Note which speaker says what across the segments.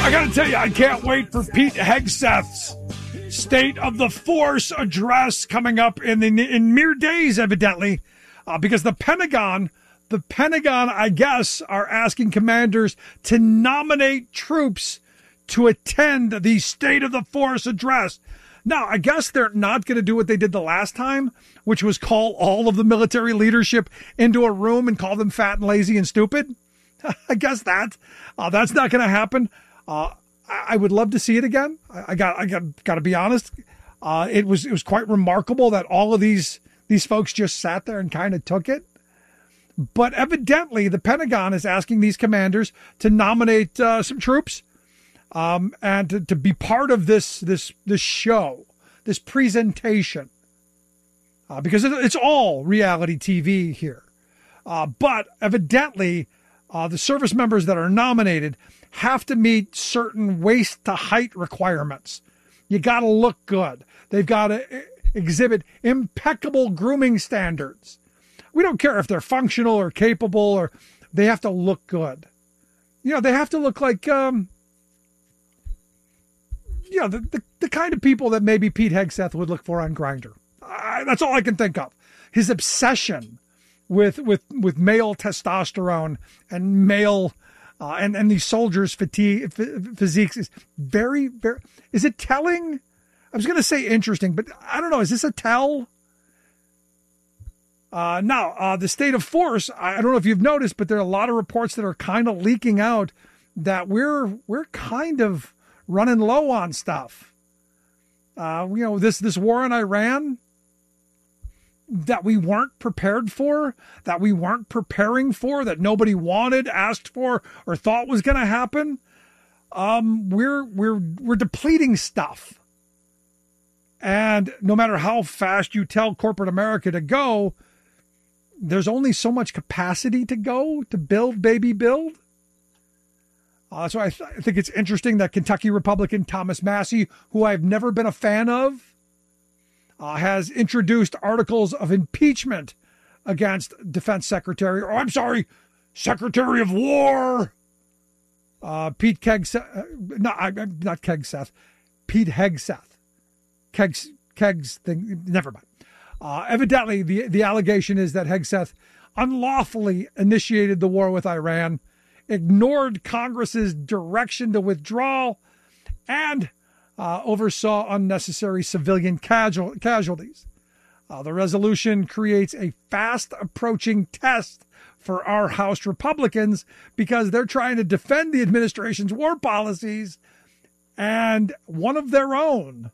Speaker 1: I got to tell you, I can't wait for Pete Hegseth's State of the Force address coming up in mere days, evidently, because the Pentagon, I guess, are asking commanders to nominate troops to attend the State of the Force address. Now, I guess they're not going to do what they did the last time, which was call all of the military leadership into a room and call them fat and lazy and stupid. I guess that's not going to happen. I would love to see it again. I got to be honest. It was quite remarkable that all of these folks just sat there and kind of took it. But evidently, the Pentagon is asking these commanders to nominate some troops and to be part of this show, this presentation, because it's all reality TV here. But evidently, the service members that are nominated have to meet certain waist to height requirements. You got to look good. They've got to exhibit impeccable grooming standards. We don't care if they're functional or capable, or they have to look good. They have to look like, the kind of people that maybe Pete Hegseth would look for on Grindr. That's all I can think of. His obsession with male testosterone and male and these soldiers' physiques is very, very. Is it telling? I was going to say interesting, but I don't know. Is this a tell? Now, the State of Force. I don't know if you've noticed, but there are a lot of reports that are kind of leaking out that we're kind of running low on stuff. This war in Iran that we weren't prepared for, that we weren't preparing for, that nobody wanted, asked for, or thought was going to happen. We're depleting stuff. And no matter how fast you tell corporate America to go, there's only so much capacity to go to build, baby, build. So I think it's interesting that Kentucky Republican Thomas Massie, who I've never been a fan of, has introduced articles of impeachment against Defense Secretary, Secretary of War, Pete Hegseth. Not Hegseth, Pete Hegseth. Kegs thing, never mind. Evidently, the allegation is that Hegseth unlawfully initiated the war with Iran, ignored Congress's direction to withdraw, and oversaw unnecessary civilian casualties. The resolution creates a fast-approaching test for our House Republicans because they're trying to defend the administration's war policies and one of their own.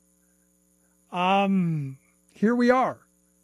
Speaker 1: Here we are.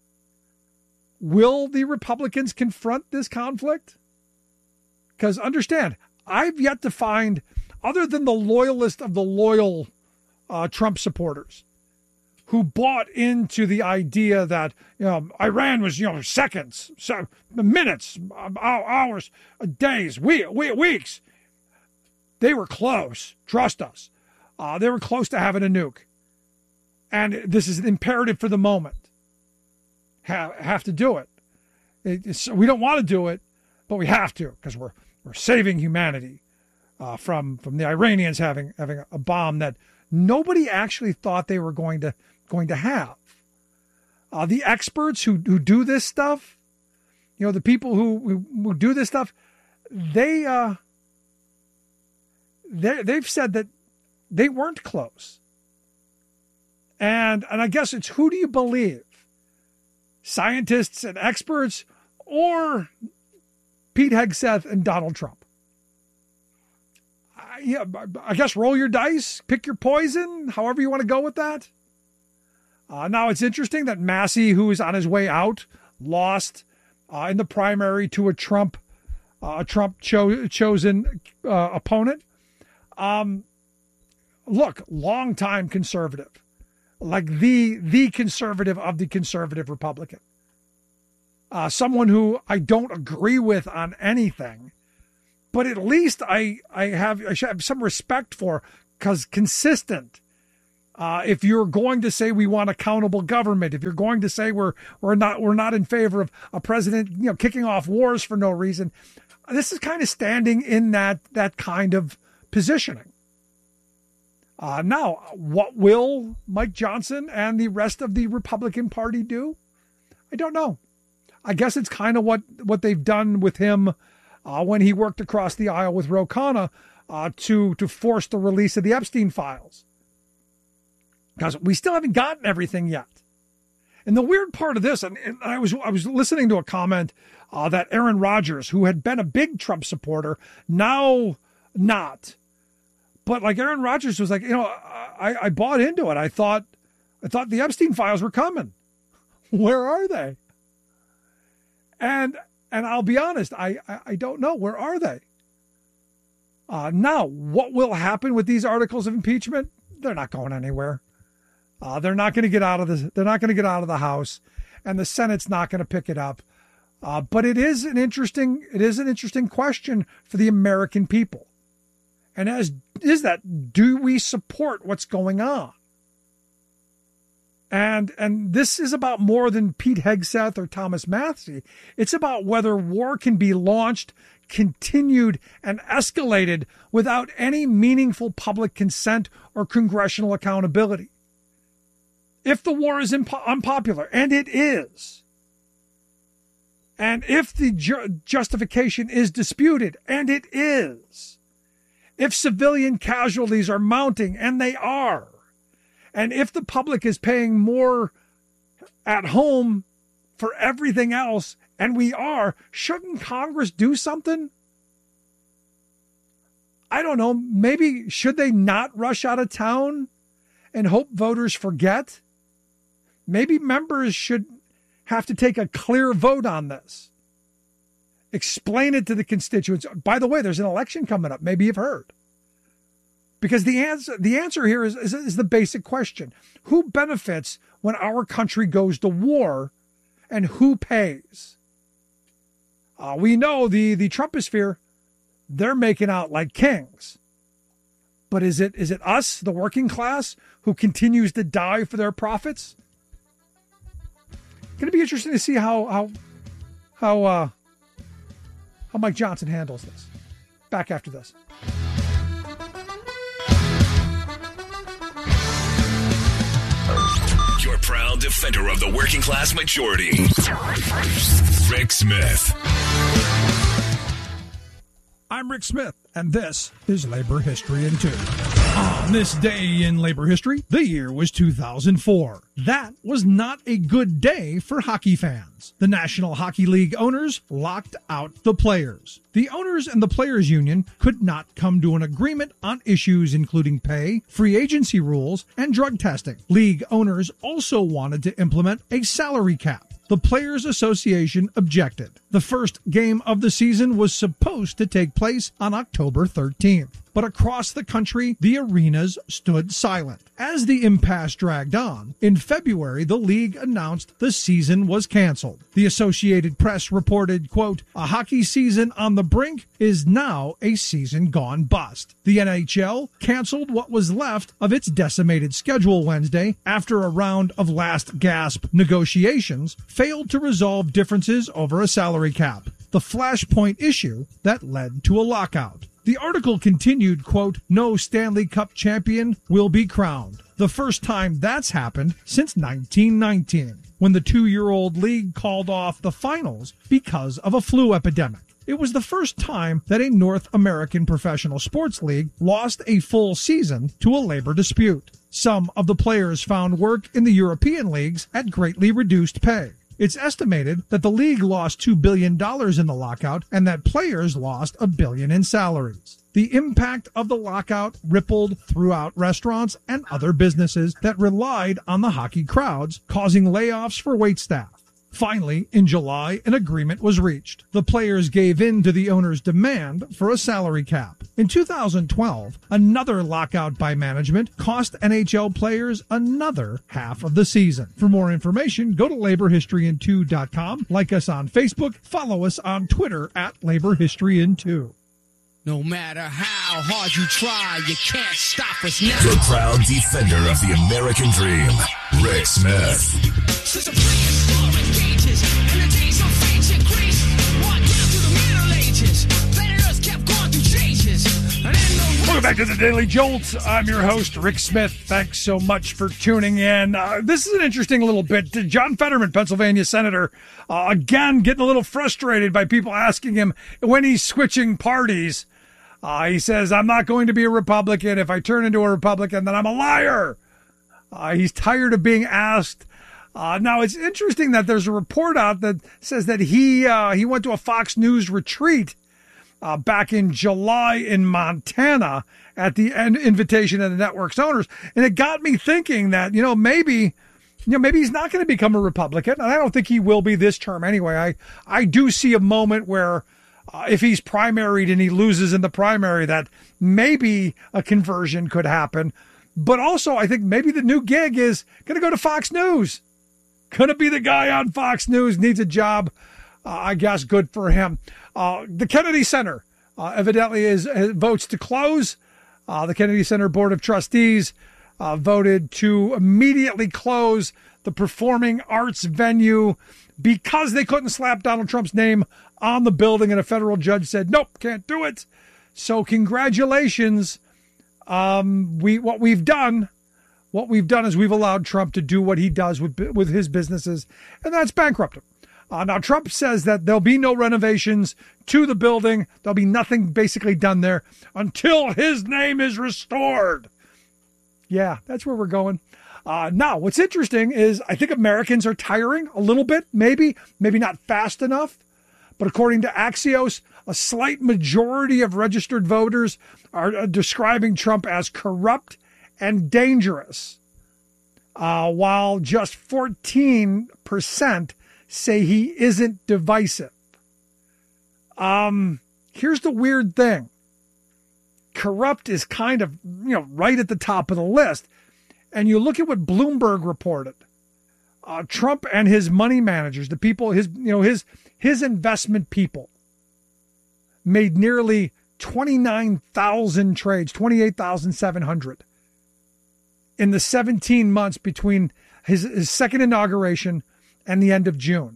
Speaker 1: Will the Republicans confront this conflict? Because understand, I've yet to find, other than the loyalist of the loyal Trump supporters, who bought into the idea that Iran was seconds, minutes, hours, days, weeks. They were close. Trust us. They were close to having a nuke, and this is imperative for the moment. Have to do it. We don't want to do it, but we have to because we're saving humanity from the Iranians having a bomb that nobody actually thought they were going to have. The experts who do this stuff, the people who do this stuff, they've said that they weren't close. And I guess it's, who do you believe? Scientists and experts, or Pete Hegseth and Donald Trump? I guess roll your dice, pick your poison, however you want to go with that. Now, it's interesting that Massie, who is on his way out, lost in the primary to a Trump chosen opponent. Look, longtime conservative, like the conservative of the conservative Republican. Someone who I don't agree with on anything, but at least I should have some respect for, because consistent. If you're going to say we want accountable government, if you're going to say we're not in favor of a president kicking off wars for no reason, this is kind of standing in that kind of positioning. Now, what will Mike Johnson and the rest of the Republican Party do? I don't know. I guess it's kind of what they've done with him when he worked across the aisle with Ro Khanna to force the release of the Epstein files. Because we still haven't gotten everything yet. And the weird part of this, and I was listening to a comment that Aaron Rodgers, who had been a big Trump supporter, now not. But like Aaron Rodgers was like, I bought into it. I thought the Epstein files were coming. Where are they? And I'll be honest, I don't know. Where are they? Now, what will happen with these articles of impeachment? They're not going anywhere. They're not going to get out of this. They're not going to get out of the House, and the Senate's not going to pick it up. But it is an interesting question for the American people. And do we support what's going on? And this is about more than Pete Hegseth or Thomas Massie. It's about whether war can be launched, continued, and escalated without any meaningful public consent or congressional accountability. If the war is unpopular, and it is, and if the justification is disputed, and it is, if civilian casualties are mounting, and they are, and if the public is paying more at home for everything else, and we are, shouldn't Congress do something? I don't know. Maybe should they not rush out of town and hope voters forget? Maybe members should have to take a clear vote on this. Explain it to the constituents. By the way, there's an election coming up. Maybe you've heard. Because the answer here is the basic question. Who benefits when our country goes to war, and who pays? We know the Trumposphere, they're making out like kings. But is it us, the working class, who continues to die for their profits? Going to be interesting to see how Mike Johnson handles this. Back after this.
Speaker 2: Your proud defender of the working class majority, Rick Smith.
Speaker 1: I'm Rick Smith, and this is Labor History in 2. On this day in labor history, the year was 2004. That was not a good day for hockey fans. The National Hockey League owners locked out the players. The owners and the players' union could not come to an agreement on issues including pay, free agency rules, and drug testing. League owners also wanted to implement a salary cap. The Players Association objected. The first game of the season was supposed to take place on October 13th. But across the country, the arenas stood silent. As the impasse dragged on, in February, the league announced the season was canceled. The Associated Press reported, quote, "A hockey season on the brink is now a season gone bust." The NHL canceled what was left of its decimated schedule Wednesday after a round of last-gasp negotiations failed to resolve differences over a salary cap, the flashpoint issue that led to a lockout. The article continued, quote, "No Stanley Cup champion will be crowned. The first time that's happened since 1919, when the 2-year-old league called off the finals because of a flu epidemic. It was the first time that a North American professional sports league lost a full season to a labor dispute. Some of the players found work in the European leagues at greatly reduced pay. It's estimated that the league lost $2 billion in the lockout and that players lost $1 billion in salaries. The impact of the lockout rippled throughout restaurants and other businesses that relied on the hockey crowds, causing layoffs for waitstaff. Finally, in July, an agreement was reached. The players gave in to the owner's demand for a salary cap. In 2012, another lockout by management cost NHL players another half of the season. For more information, go to laborhistoryin2.com, like us on Facebook, follow us on Twitter at laborhistoryin2.
Speaker 3: No matter how hard you try, you can't stop us now.
Speaker 2: The proud defender of the American dream, Rick Smith.
Speaker 3: Since the prehistoric ages and the days of ancient Greece, right down to the Middle Ages, planet Earth kept going through changes. And in the
Speaker 1: Welcome back to the Daily Jolt. I'm your host, Rick Smith. Thanks so much for tuning in. This is an interesting little bit. John Fetterman, Pennsylvania senator, again getting a little frustrated by people asking him when he's switching parties. He says, I'm not going to be a Republican. If I turn into a Republican, then I'm a liar. He's tired of being asked. Now, it's interesting that there's a report out that says that he went to a Fox News retreat back in July in Montana at the invitation of the network's owners. And it got me thinking that, maybe he's not going to become a Republican. And I don't think he will be this term anyway. I do see a moment where if he's primaried and he loses in the primary, that maybe a conversion could happen. But also, I think maybe the new gig is going to go to Fox News. Going to be the guy on Fox News, needs a job. I guess good for him. The Kennedy Center evidently votes to close. The Kennedy Center Board of Trustees voted to immediately close the performing arts venue because they couldn't slap Donald Trump's name on the building, and a federal judge said, nope, can't do it. So congratulations. What we've done is we've allowed Trump to do what he does with his businesses, and that's bankrupt him. Now, Trump says that there'll be no renovations to the building. There'll be nothing basically done there until his name is restored. Yeah, that's where we're going. Now, what's interesting is I think Americans are tiring a little bit, maybe not fast enough. But according to Axios, a slight majority of registered voters are describing Trump as corrupt and dangerous, while just 14% say he isn't divisive. Here's the weird thing. Corrupt is kind of, right at the top of the list. And you look at what Bloomberg reported. Trump and his money managers, the people, his investment people, made nearly 29,000 trades, 28,700 in the 17 months between his second inauguration and the end of June.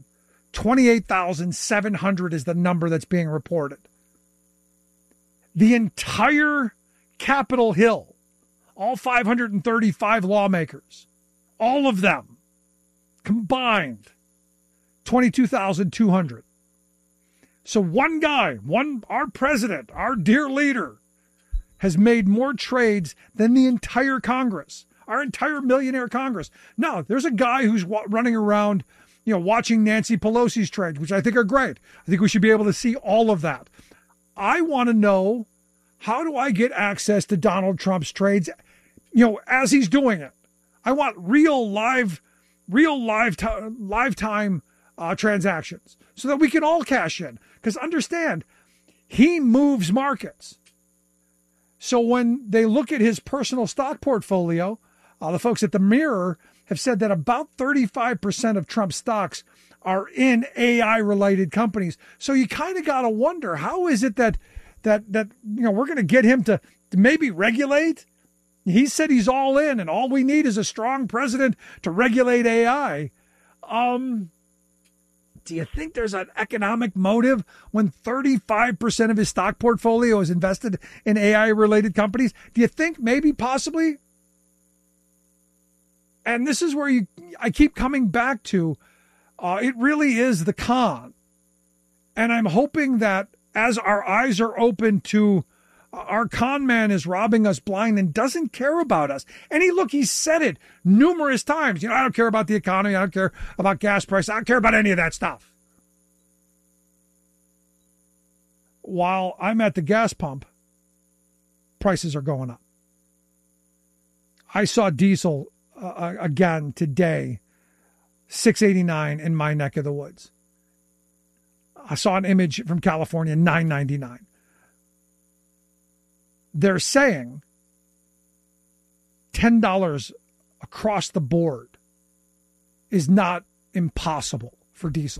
Speaker 1: 28,700 is the number that's being reported. The entire Capitol Hill, all 535 lawmakers, all of them combined, 22,200. So one guy, our president, our dear leader, has made more trades than the entire Congress, our entire millionaire Congress. Now, there's a guy who's running around, watching Nancy Pelosi's trades, which I think are great. I think we should be able to see all of that. I want to know, how do I get access to Donald Trump's trades, as he's doing it? I want real lifetime transactions so that we can all cash in. Because understand, he moves markets. So when they look at his personal stock portfolio, the folks at the Mirror have said that about 35% of Trump's stocks are in AI-related companies. So you kind of got to wonder, how is it that we're going to get him to maybe regulate? He said he's all in, and all we need is a strong president to regulate AI. Do you think there's an economic motive when 35% of his stock portfolio is invested in AI-related companies? Do you think maybe possibly? And this is where I keep coming back to, it really is the con. And I'm hoping that as our eyes are open to our con man is robbing us blind and doesn't care about us. And he said it numerous times. I don't care about the economy. I don't care about gas prices. I don't care about any of that stuff. While I'm at the gas pump, prices are going up. I saw diesel again today, $6.89 in my neck of the woods. I saw an image from California, $9.99. They're saying $10 across the board is not impossible for diesel.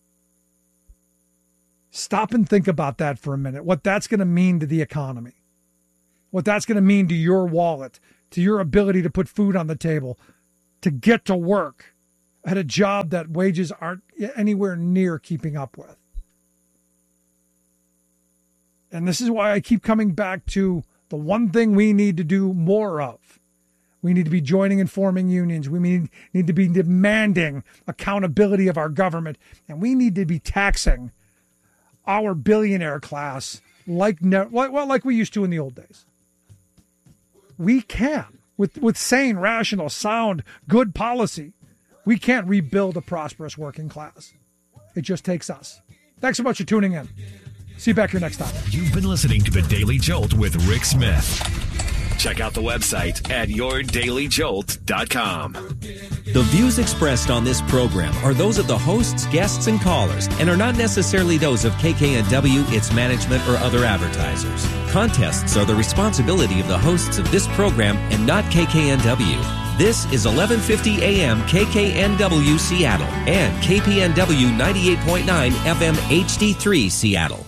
Speaker 1: Stop and think about that for a minute, what that's going to mean to the economy, what that's going to mean to your wallet, to your ability to put food on the table, to get to work at a job that wages aren't anywhere near keeping up with. And this is why I keep coming back to the one thing we need to do more of. We need to be joining and forming unions. We need to be demanding accountability of our government. And we need to be taxing our billionaire class like we used to in the old days. We can, with sane, rational, sound, good policy, we can't rebuild a prosperous working class. It just takes us. Thanks so much for tuning in. See you back here next time.
Speaker 2: You've been listening to The Daily Jolt with Rick Smith. Check out the website at yourdailyjolt.com.
Speaker 4: The views expressed on this program are those of the hosts, guests, and callers and are not necessarily those of KKNW, its management, or other advertisers. Contests are the responsibility of the hosts of this program and not KKNW. This is 1150 AM KKNW Seattle and KPNW 98.9 FM HD3 Seattle.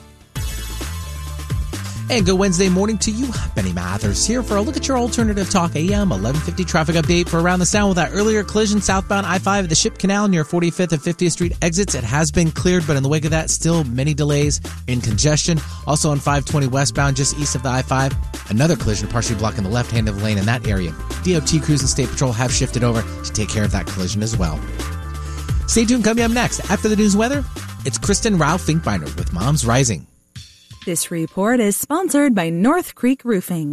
Speaker 5: And good Wednesday morning to you. Benny Mathers here for a look at your Alternative Talk AM 1150 traffic update for around the sound with that earlier collision southbound I-5 at the Ship Canal near 45th and 50th Street exits. It has been cleared, but in the wake of that, still many delays in congestion. Also on 520 westbound just east of the I-5, another collision partially blocking the left-hand of the lane in that area. DOT crews and State Patrol have shifted over to take care of that collision as well. Stay tuned. Coming up next, after the news weather, it's Kristen Rao Finkbeiner with Moms Rising.
Speaker 6: This report is sponsored by North Creek Roofing.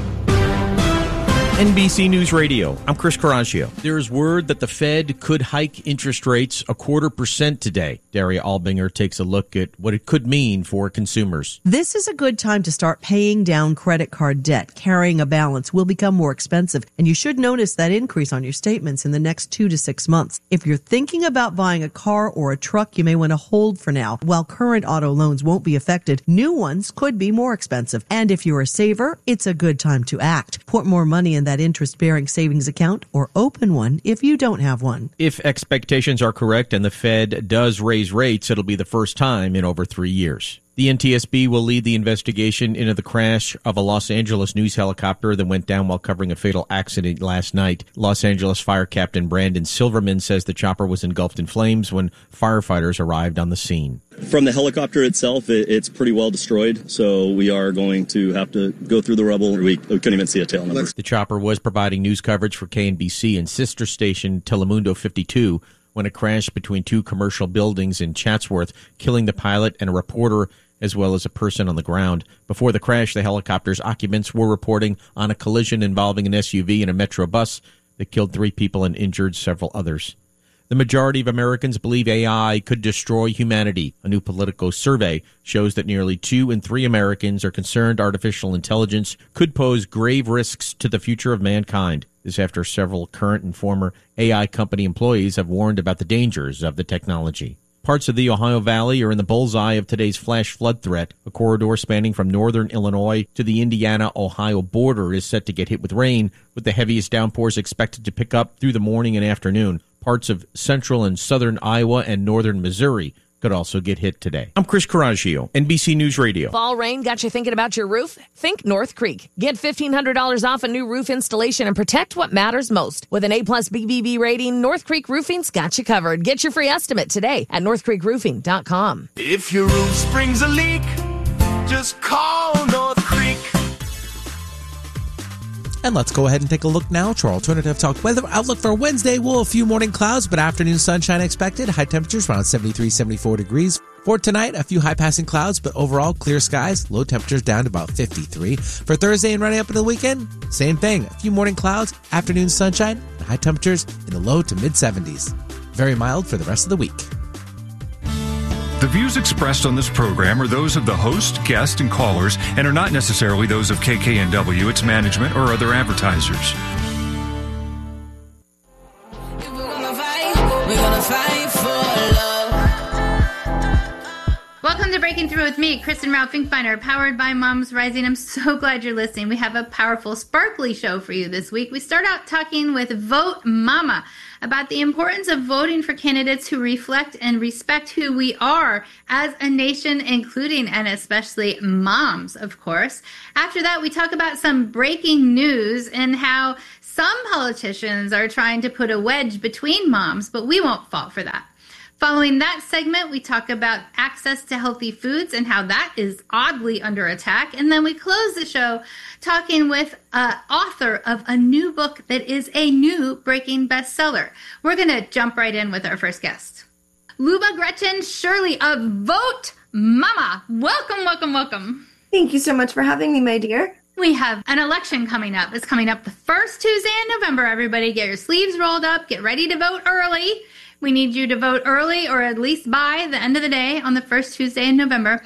Speaker 7: NBC News Radio, I'm Chris Caraccio. There is word that the Fed could hike interest rates 0.25% today. Daria Albinger takes a look at what it could mean for consumers.
Speaker 8: This is a good time to start paying down credit card debt. Carrying a balance will become more expensive, and you should notice that increase on your statements in the next 2 to 6 months. If you're thinking about buying a car or a truck, you may want to hold for now. While current auto loans won't be affected, new ones could be more expensive. And if you're a saver, it's a good time to act. Put more money in that interest-bearing savings account or open one if you don't have one.
Speaker 7: If expectations are correct and the Fed does raise rates, it'll be the first time in over 3 years. The NTSB will lead the investigation into the crash of a Los Angeles news helicopter that went down while covering a fatal accident last night. Los Angeles Fire Captain Brandon Silverman says the chopper was engulfed in flames when firefighters arrived on the scene.
Speaker 9: From the helicopter itself, it's pretty well destroyed, so we are going to have to go through the rubble. We couldn't even see a tail number.
Speaker 7: The chopper was providing news coverage for KNBC and sister station Telemundo 52 when it crashed between two commercial buildings in Chatsworth, killing the pilot and a reporter as well as a person on the ground. Before the crash, the helicopter's occupants were reporting on a collision involving an SUV and a Metro bus that killed 3 people and injured several others. The majority of Americans believe AI could destroy humanity. A new Politico survey shows that nearly 2 in 3 Americans are concerned artificial intelligence could pose grave risks to the future of mankind. This after several current and former AI company employees have warned about the dangers of the technology. Parts of the Ohio Valley are in the bullseye of today's flash flood threat. A corridor spanning from northern Illinois to the Indiana-Ohio border is set to get hit with rain, with the heaviest downpours expected to pick up through the morning and afternoon. Parts of central and southern Iowa and northern Missouri could also get hit today. I'm Chris Caraccio, NBC News Radio.
Speaker 10: Fall rain got you thinking about your roof? Think North Creek. Get $1,500 off a new roof installation and protect what matters most. With an A+ BBB rating, North Creek Roofing's got you covered. Get your free estimate today at northcreekroofing.com.
Speaker 11: If your roof springs a leak, just call North Creek.
Speaker 5: And let's go ahead and take a look now to our Alternative Talk weather outlook for Wednesday. We'll have a few morning clouds, but afternoon sunshine expected. High temperatures around 73, 74 degrees. For tonight, a few high-passing clouds, but overall clear skies. Low temperatures down to about 53. For Thursday and running up into the weekend, same thing. A few morning clouds, afternoon sunshine, and high temperatures in the low to mid-70s. Very mild for the rest of the week.
Speaker 12: The views expressed on this program are those of the host, guest, and callers and are not necessarily those of KKNW, its management, or other advertisers.
Speaker 13: If we're gonna fight for love.
Speaker 14: Welcome to Breaking Through with me, Kristen Rao Finkbeiner, powered by Moms Rising. I'm so glad you're listening. We have a powerful, sparkly show for you this week. We start out talking with Vote Mama about the importance of voting for candidates who reflect and respect who we are as a nation, including and especially moms, of course. After that, we talk about some breaking news and how some politicians are trying to put a wedge between moms, but we won't fall for that. Following that segment, we talk about access to healthy foods and how that is oddly under attack. And then we close the show talking with author of a new book that is a new breaking bestseller. We're going to jump right in with our first guest. Luba Gretchen Shirley of Vote Mama. Welcome, welcome, welcome.
Speaker 15: Thank you so much for having me, my dear.
Speaker 14: We have an election coming up. It's coming up the first Tuesday in November. Everybody get your sleeves rolled up. Get ready to vote early. We need you to vote early or at least by the end of the day on the first Tuesday in November.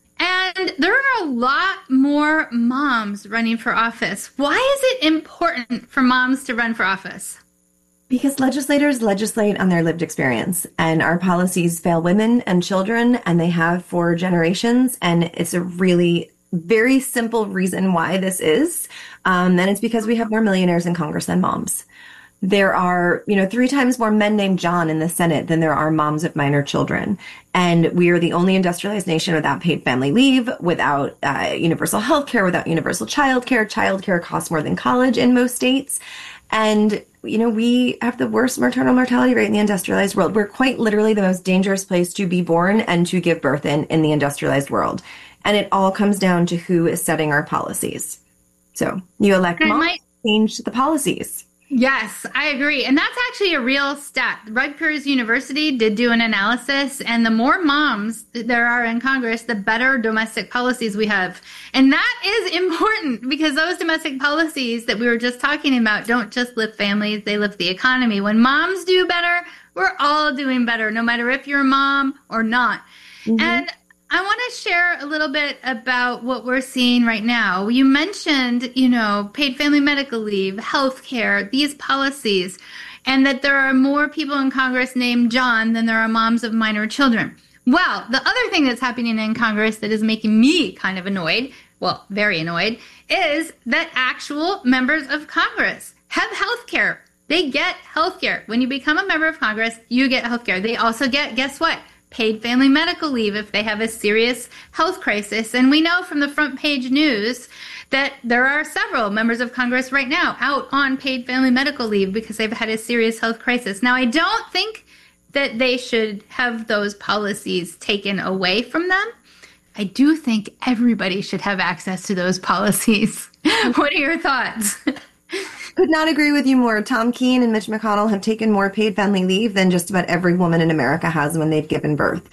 Speaker 14: And there are a lot more moms running for office. Why is it important for moms to run for office?
Speaker 15: Because legislators legislate on their lived experience, and our policies fail women and children, and they have for generations. And it's a really very simple reason why this is. And it's because we have more millionaires in Congress than moms. There are, 3 times more men named John in the Senate than there are moms of minor children. And we are the only industrialized nation without paid family leave, without universal health care, without universal child care. Child care costs more than college in most states. And, we have the worst maternal mortality rate in the industrialized world. We're quite literally the most dangerous place to be born and to give birth in the industrialized world. And it all comes down to who is setting our policies. So you elect moms, change the policies.
Speaker 14: Yes, I agree. And that's actually a real stat. Rutgers University did do an analysis, and the more moms there are in Congress, the better domestic policies we have. And that is important because those domestic policies that we were just talking about don't just lift families, they lift the economy. When moms do better, we're all doing better, no matter if you're a mom or not. Mm-hmm. And I want to share a little bit about what we're seeing right now. You mentioned, paid family medical leave, health care, these policies, and that there are more people in Congress named John than there are moms of minor children. Well, the other thing that's happening in Congress that is making me kind of annoyed, well, very annoyed, is that actual members of Congress have health care. They get health care. When you become a member of Congress, you get health care. They also get, guess what? Paid family medical leave if they have a serious health crisis. And we know from the front page news that there are several members of Congress right now out on paid family medical leave because they've had a serious health crisis. Now, I don't think that they should have those policies taken away from them. I do think everybody should have access to those policies. What are your thoughts?
Speaker 15: Could not agree with you more. Tom Keene and Mitch McConnell have taken more paid family leave than just about every woman in America has when they've given birth.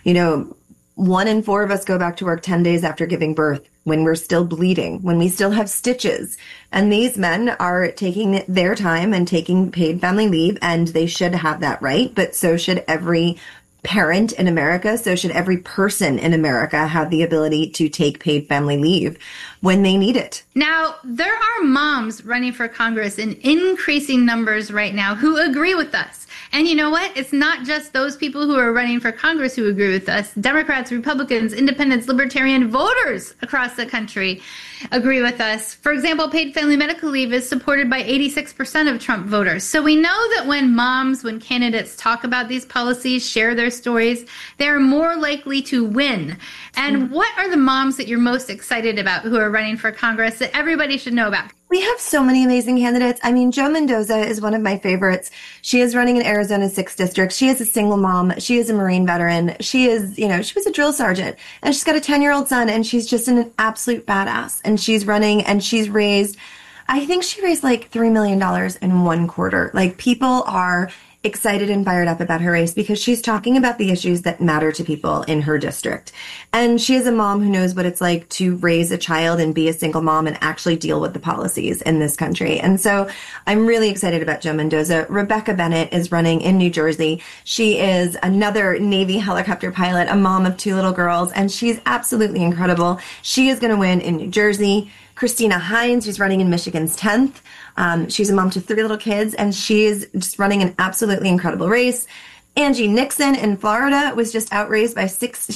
Speaker 15: 1 in 4 of us go back to work 10 days after giving birth when we're still bleeding, when we still have stitches. And these men are taking their time and taking paid family leave, and they should have that right. But so should every parent in America. So should every person in America have the ability to take paid family leave when they need it.
Speaker 14: Now, there are moms running for Congress in increasing numbers right now who agree with us. And you know what? It's not just those people who are running for Congress who agree with us. Democrats, Republicans, independents, libertarian voters across the country agree with us. For example, paid family medical leave is supported by 86% of Trump voters. So we know that when candidates talk about these policies, share their stories, they're more likely to win. And what are the moms that you're most excited about who are running for Congress that everybody should know about?
Speaker 15: We have so many amazing candidates. I mean, Joe Mendoza is one of my favorites. She is running in Arizona's 6th district. She is a single mom. She is a Marine veteran. She is, she was a drill sergeant, and she's got a 10-year-old son, and she's just an absolute badass. And she's running, and she's raised, I think she raised like $3 million in 1 quarter. Like, people are excited and fired up about her race because she's talking about the issues that matter to people in her district. And she is a mom who knows what it's like to raise a child and be a single mom and actually deal with the policies in this country. And so I'm really excited about Joe Mendoza. Rebecca Bennett is running in New Jersey. She is another Navy helicopter pilot, a mom of 2 little girls, and she's absolutely incredible. She is going to win in New Jersey. Christina Hines, who's running in Michigan's 10th. She's a mom to 3 little kids, and she's just running an absolutely incredible race. Angie Nixon in Florida was just outraised by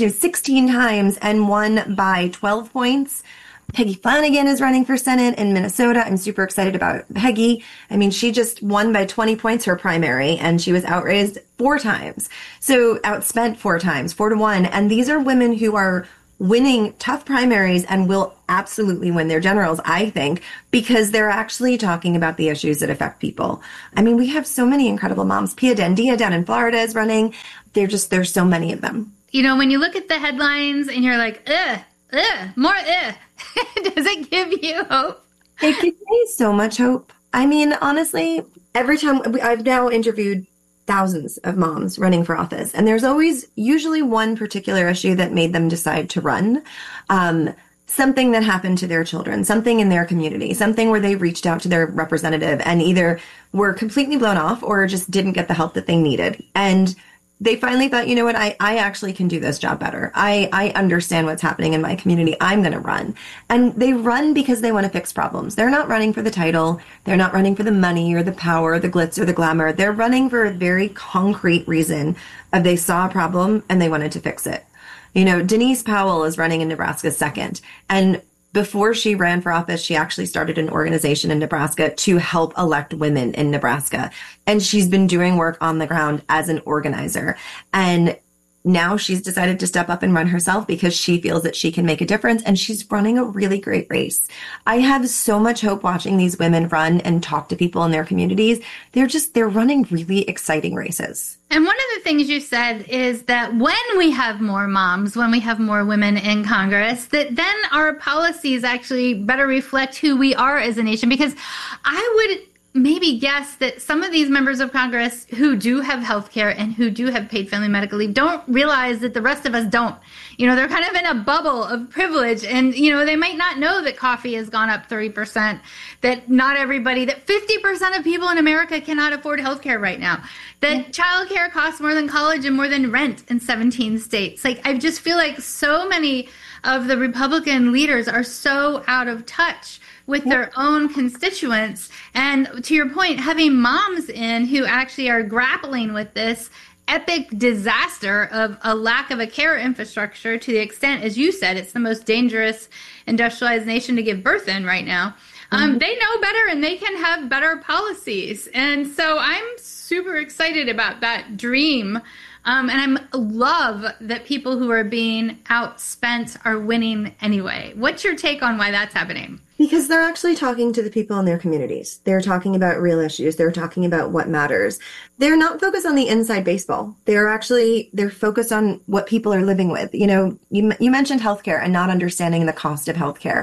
Speaker 15: 16 times and won by 12 points. Peggy Flanagan is running for Senate in Minnesota. I'm super excited about Peggy. I mean, she just won by 20 points her primary, and she was outraised 4 times. So outspent 4 times, 4-1. And these are women who are winning tough primaries and will absolutely win their generals, I think, because they're actually talking about the issues that affect people. I mean, we have so many incredible moms. Pia Dendia down in Florida is running. There's so many of them.
Speaker 14: You know, when you look at the headlines and you're like, more does it give you hope?
Speaker 15: It gives me so much hope. I mean, honestly, every time I've now interviewed thousands of moms running for office, and there's always usually one particular issue that made them decide to run. Something that happened to their children, something in their community, something where they reached out to their representative and either were completely blown off or just didn't get the help that they needed. And they finally thought, you know what, I actually can do this job better. I understand what's happening in my community. I'm going to run. And they run because they want to fix problems. They're not running for the title. They're not running for the money or the power, or the glitz or the glamour. They're running for a very concrete reason of they saw a problem and they wanted to fix it. You know, Denise Powell is running in Nebraska second. And before she ran for office, she actually started an organization in Nebraska to help elect women in Nebraska. And she's been doing work on the ground as an organizer. And now she's decided to step up and run herself because she feels that she can make a difference. And she's running a really great race. I have so much hope watching these women run and talk to people in their communities. They're running really exciting races.
Speaker 14: And one of the things you said is that when we have more moms, when we have more women in Congress, that then our policies actually better reflect who we are as a nation. Because I would maybe guess that some of these members of Congress who do have health care and who do have paid family medical leave don't realize that the rest of us don't. You know, they're kind of in a bubble of privilege, and, you know, they might not know that coffee has gone up 30%, that not everybody, that 50% of people in America cannot afford health care right now, that childcare costs more than college and more than rent in 17 states. Like, I just feel like so many of the Republican leaders are so out of touch with their own constituents. And to your point, having moms in who actually are grappling with this epic disaster of a lack of a care infrastructure, to the extent, as you said, it's the most dangerous industrialized nation to give birth in right now. They know better and they can have better policies. And so I'm super excited about that dream. And I love that people who are being outspent are winning anyway. What's your take on why that's happening?
Speaker 15: Because they're actually talking to the people in their communities. They're talking about real issues. They're talking about what matters. They're not focused on the inside baseball. They're focused on what people are living with. You know, you mentioned healthcare and not understanding the cost of healthcare.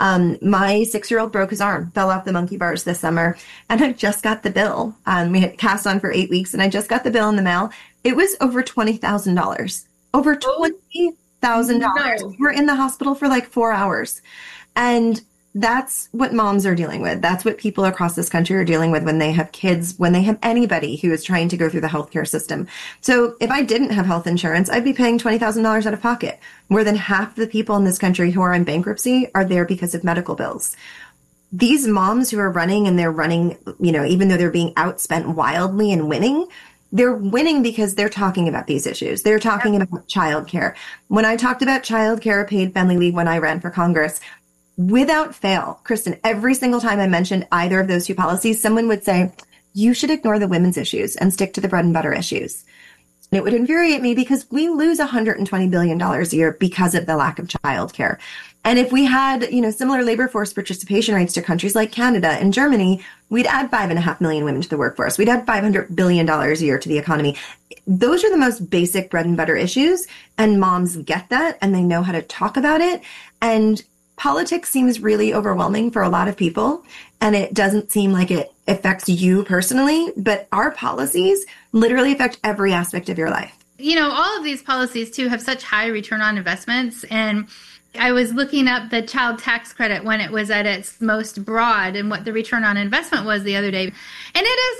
Speaker 15: My 6-year-old broke his arm, fell off the monkey bars this summer, and I just got the bill. We had cast on for 8 weeks, and I just got the bill in the mail. It was over $20,000. Over $20,000. No. We're in the hospital for like 4 hours. And that's what moms are dealing with. That's what people across this country are dealing with when they have kids, when they have anybody who is trying to go through the healthcare system. So if I didn't have health insurance, I'd be paying $20,000 out of pocket. More than half the people in this country who are in bankruptcy are there because of medical bills. These moms who are running, and they're running, you know, even though they're being outspent wildly and winning, they're winning because they're talking about these issues. They're talking about childcare. When I talked about childcare, paid family leave when I ran for Congress, without fail, Kristen, every single time I mentioned either of those two policies, someone would say, you should ignore the women's issues and stick to the bread and butter issues. And it would infuriate me because we lose $120 billion a year because of the lack of childcare. And if we had, you know, similar labor force participation rates to countries like Canada and Germany, we'd add 5.5 million women to the workforce. We'd add $500 billion a year to the economy. Those are the most basic bread and butter issues. And moms get that, and they know how to talk about it. And politics seems really overwhelming for a lot of people, and it doesn't seem like it affects you personally, but our policies literally affect every aspect of your life.
Speaker 14: You know, all of these policies, too, have such high return on investments. And I was looking up the child tax credit when it was at its most broad and what the return on investment was the other day. And it is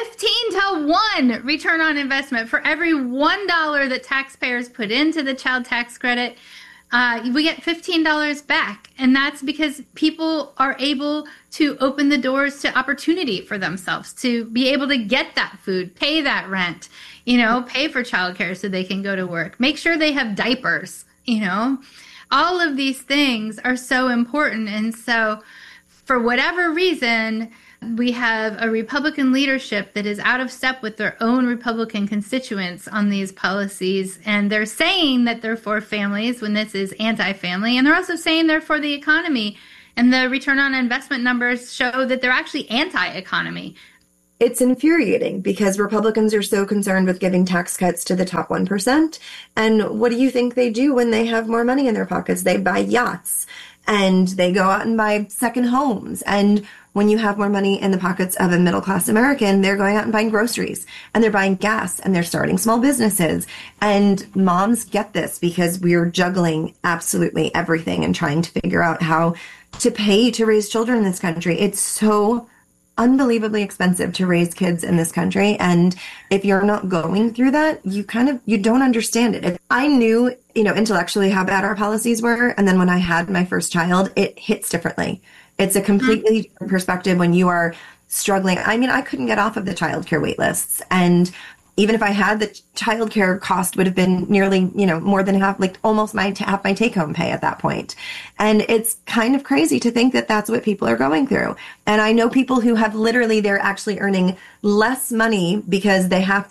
Speaker 14: a 15-to-1 return on investment. For every $1 that taxpayers put into the child tax credit, we get $15 back. And that's because people are able to open the doors to opportunity for themselves, to be able to get that food, pay that rent, you know, pay for childcare so they can go to work, make sure they have diapers, you know. All of these things are so important. And so for whatever reason, we have a Republican leadership that is out of step with their own Republican constituents on these policies. And they're saying that they're for families when this is anti-family. And they're also saying they're for the economy. And the return on investment numbers show that they're actually anti-economy.
Speaker 15: It's infuriating because Republicans are so concerned with giving tax cuts to the top 1%. And what do you think they do when they have more money in their pockets? They buy yachts and they go out and buy second homes. And when you have more money in the pockets of a middle-class American, they're going out and buying groceries and they're buying gas and they're starting small businesses. And moms get this because we're juggling absolutely everything and trying to figure out how to pay to raise children in this country. It's so unbelievably expensive to raise kids in this country. And if you're not going through that, you don't understand it. If I knew, intellectually how bad our policies were, and then when I had my first child, it hits differently. It's a completely different perspective when you are struggling. I mean, I couldn't get off of the childcare wait lists. And even if I had, the childcare cost would have been nearly, more than half, like almost half my take-home pay at that point. And it's kind of crazy to think that that's what people are going through. And I know people who have they're actually earning less money because they have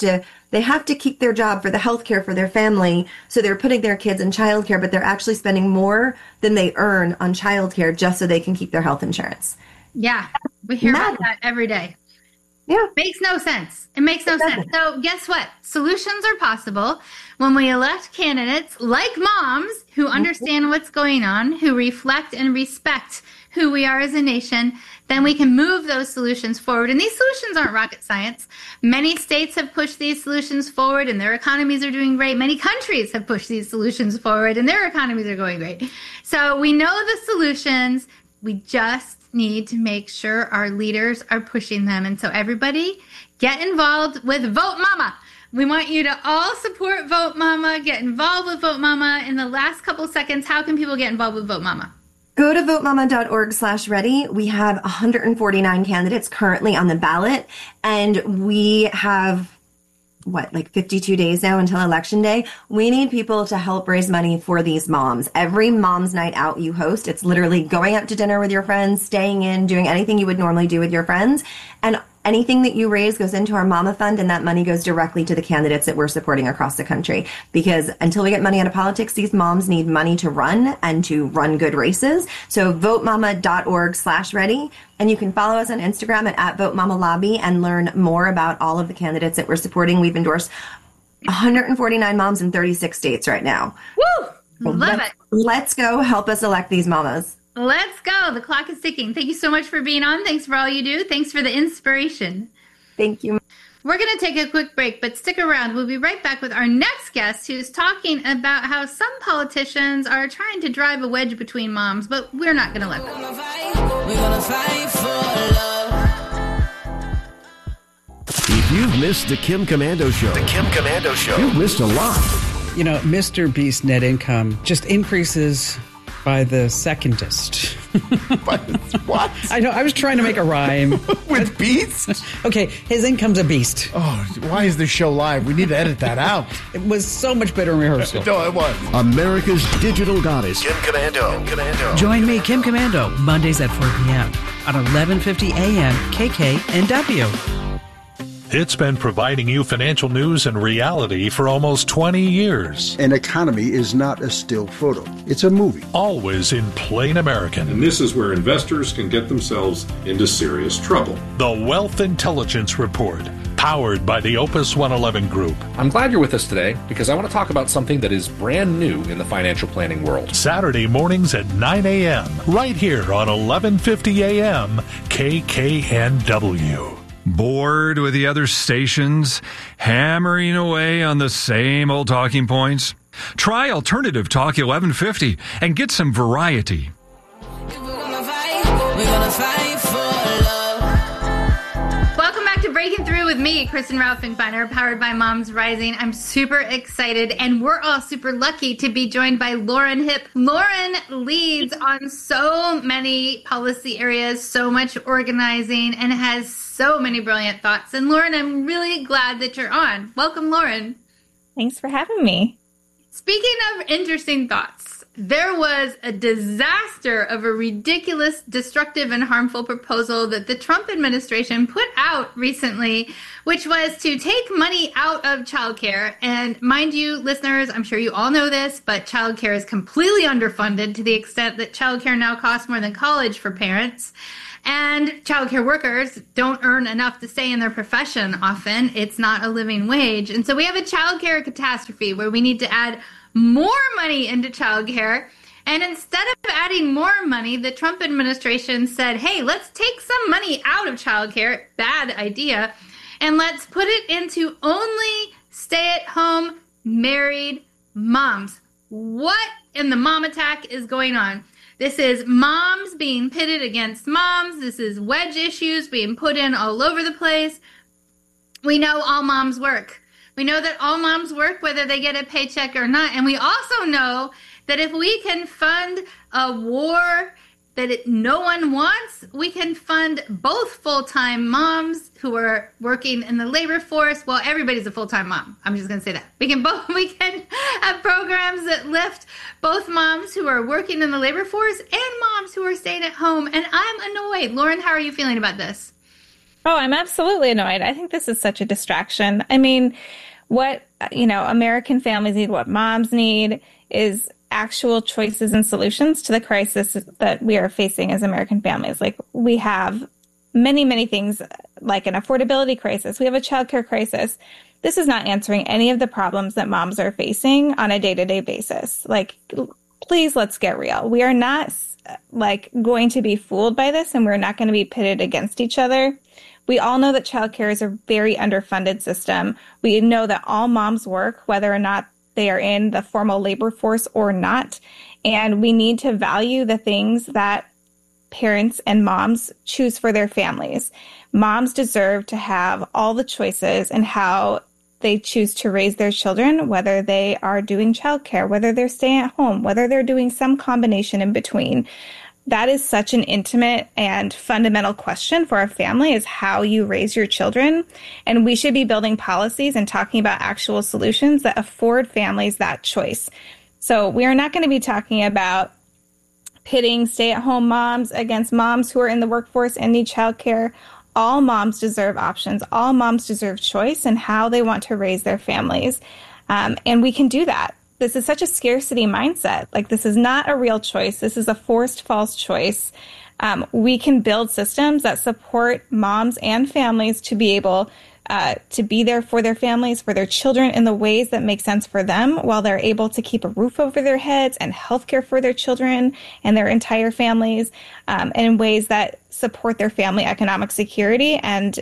Speaker 15: to keep their job for the healthcare for their family. So they're putting their kids in childcare, but they're actually spending more than they earn on childcare just so they can keep their health insurance.
Speaker 14: Yeah, we hear about that every day.
Speaker 15: Yeah.
Speaker 14: Makes no sense. It makes no sense. So guess what? Solutions are possible when we elect candidates like moms who understand what's going on, who reflect and respect who we are as a nation. Then we can move those solutions forward. And these solutions aren't rocket science. Many states have pushed these solutions forward and their economies are doing great. Many countries have pushed these solutions forward and their economies are going great. So we know the solutions. We just need to make sure our leaders are pushing them. And so everybody get involved with Vote Mama. We want you to all support Vote Mama, get involved with Vote Mama. In the last couple seconds, how can people get involved with Vote Mama?
Speaker 15: Go to votemama.org/ready. We have 149 candidates currently on the ballot, and we have 52 days now until Election Day. We need people to help raise money for these moms. Every mom's night out you host, it's literally going out to dinner with your friends, staying in, doing anything you would normally do with your friends. And anything that you raise goes into our Mama Fund, and that money goes directly to the candidates that we're supporting across the country. Because until we get money out of politics, these moms need money to run and to run good races. So votemama.org/ready. And you can follow us on Instagram at @VoteMamaLobby and learn more about all of the candidates that we're supporting. We've endorsed 149 moms in 36 states right now.
Speaker 14: Woo! Love it.
Speaker 15: Let's go help us elect these mamas.
Speaker 14: Let's go. The clock is ticking. Thank you so much for being on. Thanks for all you do. Thanks for the inspiration.
Speaker 15: Thank you.
Speaker 14: We're going to take a quick break, but stick around. We'll be right back with our next guest who's talking about how some politicians are trying to drive a wedge between moms, but we're not going to let them.
Speaker 13: We're gonna fight for love.
Speaker 2: If you've missed the Kim Komando Show, you've missed a lot.
Speaker 16: Mr. Beast net income just increases by the secondest.
Speaker 17: What?
Speaker 16: I know. I was trying to make a rhyme.
Speaker 17: With beast?
Speaker 16: Okay, his income's a beast.
Speaker 17: Oh, why is this show live? We need to edit that out.
Speaker 16: It was so much better in rehearsal.
Speaker 17: No, it was.
Speaker 2: America's digital goddess, Kim Komando.
Speaker 18: Join me, Kim Komando, Mondays at 4 p.m. on 1150 AM KKNW.
Speaker 19: It's been providing you financial news and reality for almost 20 years.
Speaker 20: An economy is not a still photo. It's a movie.
Speaker 19: Always in plain American.
Speaker 21: And this is where investors can get themselves into serious trouble.
Speaker 19: The Wealth Intelligence Report, powered by the Opus 111 Group.
Speaker 22: I'm glad you're with us today because I want to talk about something that is brand new in the financial planning world.
Speaker 19: Saturday mornings at 9 a.m., right here on 1150 a.m. KKNW.
Speaker 12: Bored with the other stations, hammering away on the same old talking points? Try Alternative Talk 1150 and get some variety.
Speaker 13: We're gonna fight for love.
Speaker 14: Welcome back to Breaking Through with me, Kristen Ralph Finkbeiner, powered by Moms Rising. I'm super excited, and we're all super lucky to be joined by Lauren Hipp. Lauren leads on so many policy areas, so much organizing, and has so many brilliant thoughts. And Lauren, I'm really glad that you're on. Welcome, Lauren.
Speaker 23: Thanks for having me.
Speaker 14: Speaking of interesting thoughts, there was a disaster of a ridiculous, destructive, and harmful proposal that the Trump administration put out recently, which was to take money out of childcare. And mind you, listeners, I'm sure you all know this, but childcare is completely underfunded to the extent that childcare now costs more than college for parents. And childcare workers don't earn enough to stay in their profession often. It's not a living wage. And so we have a childcare catastrophe where we need to add more money into childcare. And instead of adding more money, the Trump administration said, hey, let's take some money out of childcare. Bad idea. And let's put it into only stay-at-home married moms. What in the mom attack is going on? This is moms being pitted against moms. This is wedge issues being put in all over the place. We know all moms work. We know that all moms work whether they get a paycheck or not. And we also know that if we can fund a war that no one wants, we can fund both full-time moms who are working in the labor force. Well, everybody's a full-time mom. I'm just going to say that. We can have programs that lift both moms who are working in the labor force and moms who are staying at home. And I'm annoyed. Lauren, how are you feeling about this?
Speaker 1: Oh, I'm absolutely annoyed. I think this is such a distraction. I mean, what, American families need, what moms need is actual choices and solutions to the crisis that we are facing as American families. Like, we have many, many things, like an affordability crisis. We have a childcare crisis. This is not answering any of the problems that moms are facing on a day-to-day basis. Like, please, let's get real. We are not going to be fooled by this, and we're not going to be pitted against each other. We all know that childcare is a very underfunded system. We know that all moms work, whether or not they are in the formal labor force or not. And we need to value the things that parents and moms choose for their families. Moms deserve to have all the choices in how they choose to raise their children, whether they are doing childcare, whether they're staying at home, whether they're doing some combination in between. That is such an intimate and fundamental question for a family, is how you raise your children. And we should be building policies and talking about actual solutions that afford families that choice. So we are not going to be talking about pitting stay-at-home moms against moms who are in the workforce and need childcare. All moms deserve options. All moms deserve choice in how they want to raise their families. And we can do that. This is such a scarcity mindset. Like, this is not a real choice. This is a forced false choice. We can build systems that support moms and families to be able to be there for their families, for their children in the ways that make sense for them, while they're able to keep a roof over their heads and healthcare for their children and their entire families, and in ways that support their family economic security and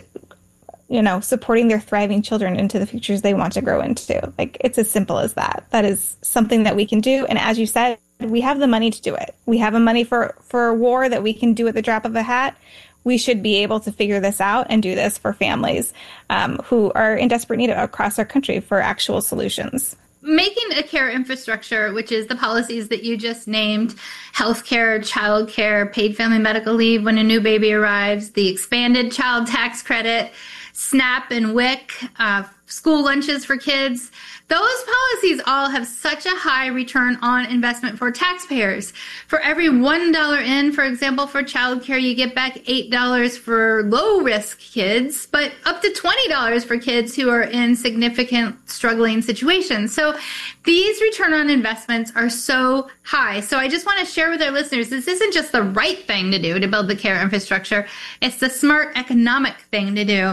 Speaker 1: supporting their thriving children into the futures they want to grow into. Like, it's as simple as that. That is something that we can do. And as you said, we have the money to do it. We have the money for a war that we can do at the drop of a hat. We should be able to figure this out and do this for families who are in desperate need across our country for actual solutions.
Speaker 14: Making a care infrastructure, which is the policies that you just named, healthcare, childcare, paid family medical leave when a new baby arrives, the expanded child tax credit, SNAP and WIC, school lunches for kids. Those policies all have such a high return on investment for taxpayers. For every $1 in, for example, for childcare, you get back $8 for low-risk kids, but up to $20 for kids who are in significant struggling situations. So these return on investments are so high. So I just want to share with our listeners, this isn't just the right thing to do to build the care infrastructure. It's the smart economic thing to do.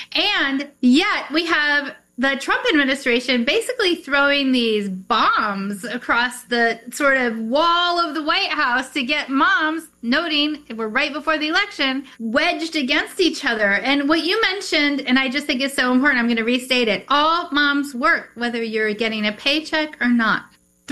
Speaker 14: And yet we have the Trump administration basically throwing these bombs across the sort of wall of the White House to get moms, noting we're right before the election, wedged against each other. And what you mentioned, and I just think is so important, I'm going to restate it. All moms work, whether you're getting a paycheck or not.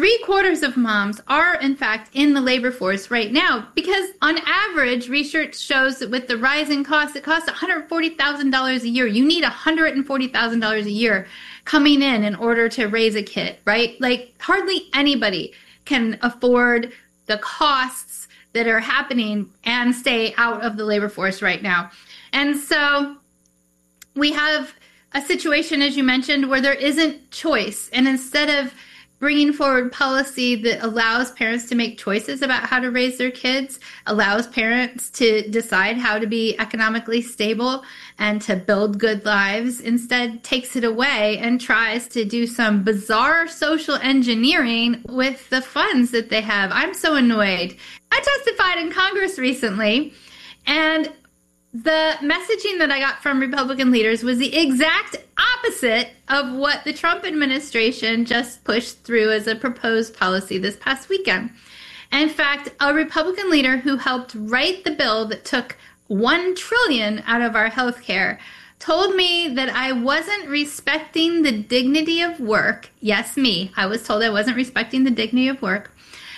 Speaker 14: 3/4 of moms are, in fact, in the labor force right now because, on average, research shows that with the rising costs, it costs $140,000 a year. You need $140,000 a year coming in order to raise a kid, right? Like, hardly anybody can afford the costs that are happening and stay out of the labor force right now. And so we have a situation, as you mentioned, where there isn't choice. And instead of bringing forward policy that allows parents to make choices about how to raise their kids, allows parents to decide how to be economically stable and to build good lives, instead takes it away and tries to do some bizarre social engineering with the funds that they have. I'm so annoyed. I testified in Congress recently, and the messaging that I got from Republican leaders was the exact opposite of what the Trump administration just pushed through as a proposed policy this past weekend. In fact, a Republican leader who helped write the bill that took $1 trillion out of our health care told me that I wasn't respecting the dignity of work. Yes, me. I was told I wasn't respecting the dignity of work,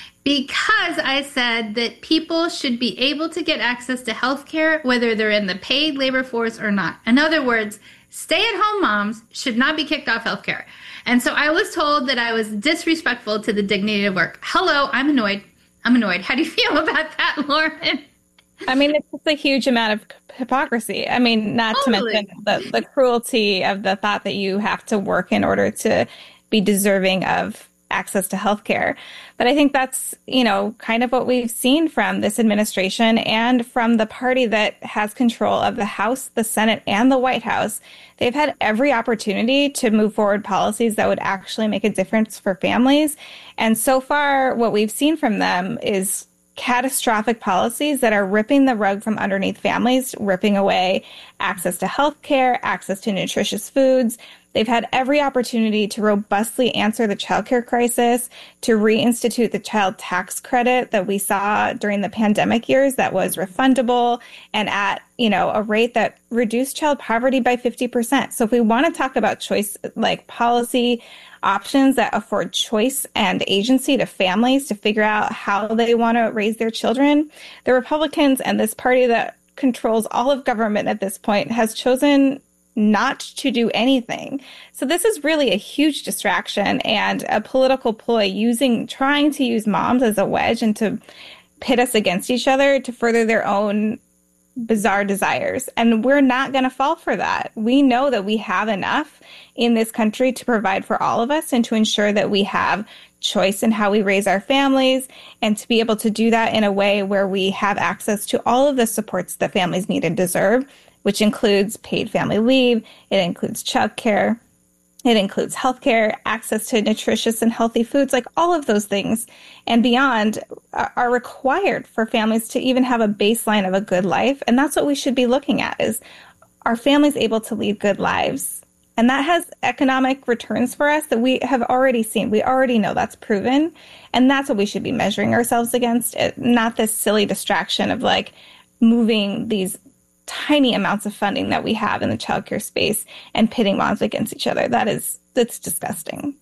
Speaker 14: because I said that people should be able to get access to health care whether they're in the paid labor force or not. In other words, stay-at-home moms should not be kicked off health care. And so I was told that I was disrespectful to the dignity of work. Hello, I'm annoyed. How do you feel about that, Lauren?
Speaker 1: I mean, it's just a huge amount of hypocrisy. I mean, not to mention the cruelty of the thought that you have to work in order to be deserving of access to healthcare. But I think that's, kind of what we've seen from this administration and from the party that has control of the House, the Senate, and the White House. They've had every opportunity to move forward policies that would actually make a difference for families. And so far, what we've seen from them is catastrophic policies that are ripping the rug from underneath families, ripping away access to healthcare, access to nutritious foods. They've had every opportunity to robustly answer the childcare crisis, to reinstitute the child tax credit that we saw during the pandemic years that was refundable and at, a rate that reduced child poverty by 50%. So if we want to talk about choice, like policy options that afford choice and agency to families to figure out how they want to raise their children, the Republicans and this party that controls all of government at this point has chosen not to do anything. So this is really a huge distraction and a political ploy trying to use moms as a wedge and to pit us against each other to further their own bizarre desires. And we're not going to fall for that. We know that we have enough in this country to provide for all of us and to ensure that we have choice in how we raise our families and to be able to do that in a way where we have access to all of the supports that families need and deserve, which includes paid family leave, it includes childcare, it includes healthcare, access to nutritious and healthy foods, like all of those things and beyond are required for families to even have a baseline of a good life. And that's what we should be looking at is, are families able to lead good lives? And that has economic returns for us that we have already seen. We already know that's proven. And that's what we should be measuring ourselves against, not this silly distraction of like moving these tiny amounts of funding that we have in the childcare space and pitting moms against each other. That's disgusting.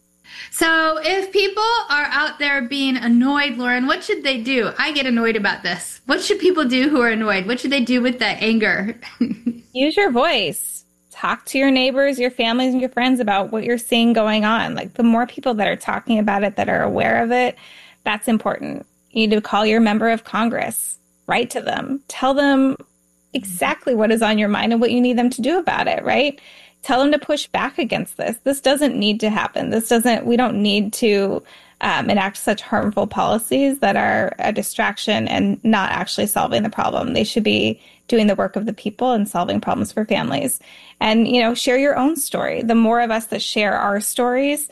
Speaker 14: So if people are out there being annoyed, Lauren, what should they do? I get annoyed about this. What should people do who are annoyed? What should they do with that anger?
Speaker 1: Use your voice. Talk to your neighbors, your families, and your friends about what you're seeing going on. Like the more people that are talking about it, that are aware of it, that's important. You need to call your member of Congress, write to them, tell them exactly what is on your mind and what you need them to do about it, right? Tell them to push back against this. This doesn't need to happen. We don't need to enact such harmful policies that are a distraction and not actually solving the problem. They should be doing the work of the people and solving problems for families. And, share your own story. The more of us that share our stories,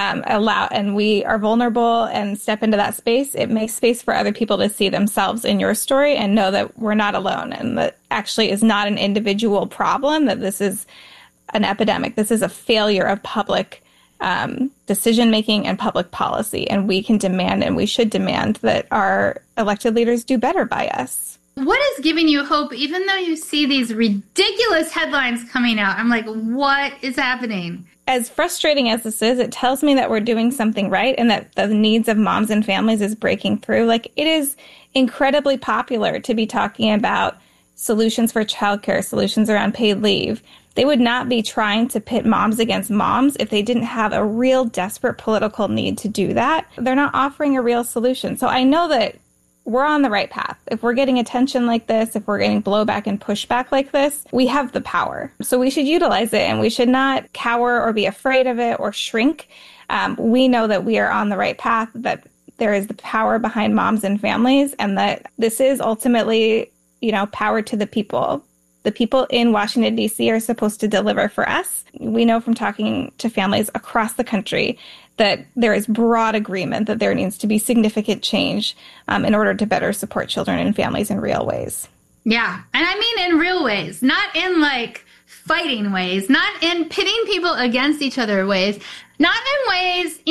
Speaker 1: and we are vulnerable and step into that space, it makes space for other people to see themselves in your story and know that we're not alone and that actually is not an individual problem, that this is an epidemic. This is a failure of public decision-making and public policy. And we can demand, and we should demand, that our elected leaders do better by us.
Speaker 14: What is giving you hope, even though you see these ridiculous headlines coming out? I'm like, what is happening?
Speaker 1: As frustrating as this is, it tells me that we're doing something right and that the needs of moms and families is breaking through. Like, it is incredibly popular to be talking about solutions for childcare, solutions around paid leave. They would not be trying to pit moms against moms if they didn't have a real desperate political need to do that. They're not offering a real solution. So I know that we're on the right path. If we're getting attention like this, if we're getting blowback and pushback like this, we have the power. So we should utilize it, and we should not cower or be afraid of it or shrink We know that we are on the right path, that there is the power behind moms and families, and that this is ultimately, power to the people. The people in Washington, D.C. are supposed to deliver for us. We know from talking to families across the country that there is broad agreement that there needs to be significant change in order to better support children and families in real ways.
Speaker 14: Yeah. And I mean in real ways, not in fighting ways, not in pitting people against each other ways, not in ways,